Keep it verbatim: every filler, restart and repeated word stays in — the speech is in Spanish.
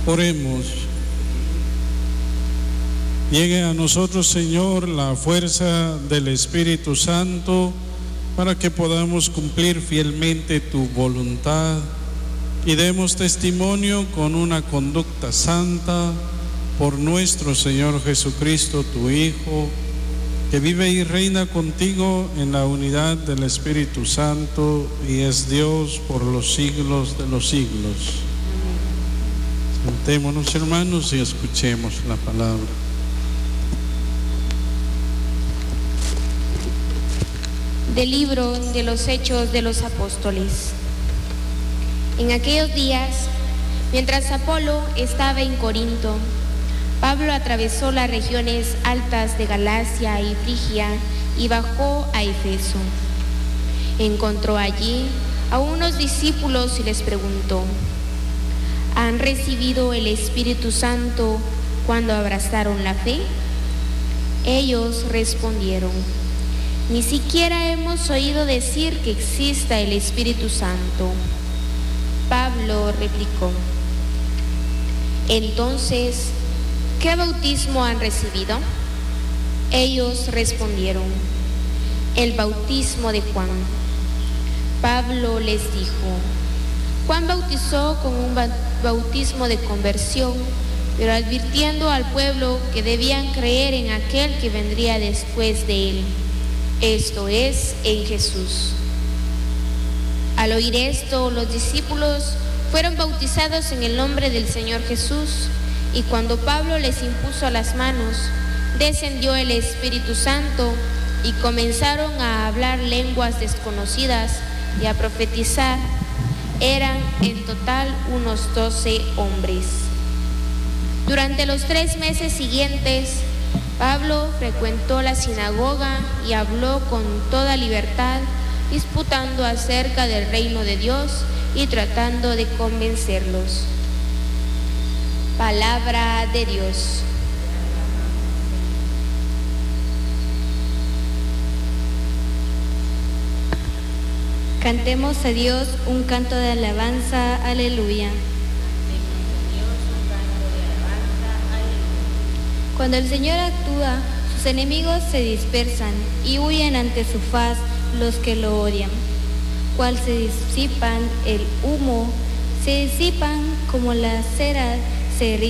Oremos. Llegue a nosotros, Señor, la fuerza del Espíritu Santo para que podamos cumplir fielmente tu voluntad y demos testimonio con una conducta santa por nuestro Señor Jesucristo, tu Hijo, que vive y reina contigo en la unidad del Espíritu Santo y es Dios por los siglos de los siglos. Sentémonos, hermanos, y escuchemos la palabra. Del libro de los Hechos de los Apóstoles. En aquellos días, mientras Apolo estaba en Corinto, Pablo atravesó las regiones altas de Galacia y Frigia y bajó a Efeso. Encontró allí a unos discípulos y les preguntó: ¿han recibido el Espíritu Santo cuando abrazaron la fe? Ellos respondieron: ni siquiera hemos oído decir que exista el Espíritu Santo. Pablo replicó: entonces, ¿qué bautismo han recibido? Ellos respondieron: el bautismo de Juan. Pablo les dijo: Juan bautizó con un bautismo de conversión, pero advirtiendo al pueblo que debían creer en aquel que vendría después de él, esto es, en Jesús. Al oír esto, los discípulos fueron bautizados en el nombre del Señor Jesús, y cuando Pablo les impuso las manos, descendió el Espíritu Santo y comenzaron a hablar lenguas desconocidas y a profetizar. Eran en total unos doce hombres. Durante los tres meses siguientes, Pablo frecuentó la sinagoga y habló con toda libertad, disputando acerca del reino de Dios y tratando de convencerlos. Palabra de Dios. Cantemos a Dios un canto de alabanza, aleluya. Cuando el Señor actúa, sus enemigos se dispersan y huyen ante su faz los que lo odian. Cual se disipan el humo, se disipan como la cera, se